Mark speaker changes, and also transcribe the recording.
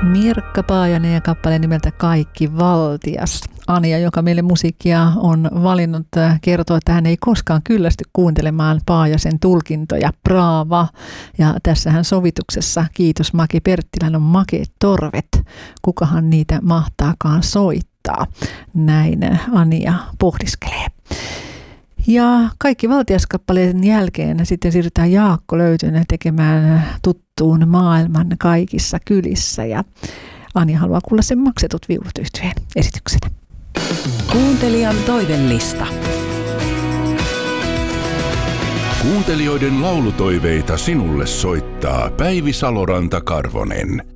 Speaker 1: Mirkka Paajanen ja kappale nimeltä Kaikki valtias. Anja, joka meille musiikkia on valinnut, kertoo, että hän ei koskaan kyllästy kuuntelemaan Paajasen tulkintoja. Braava. Ja tässähän sovituksessa, kiitos Maki Perttilän, on makeet torvet. Kukahan niitä mahtaakaan soittaa? Näin Anja pohdiskelee. Ja Kaikki valtiaskappaleen jälkeen sitten siirrytään Jaakko Löytynä tekemään tuttuun maailman kaikissa kylissä. Ja Anja haluaa kuulla sen Maksetut viulut -yhtyeen esityksenä.
Speaker 2: Kuuntelijan toivellista.
Speaker 3: Kuuntelijoiden laulutoiveita sinulle soittaa Päivi Saloranta-Karvonen.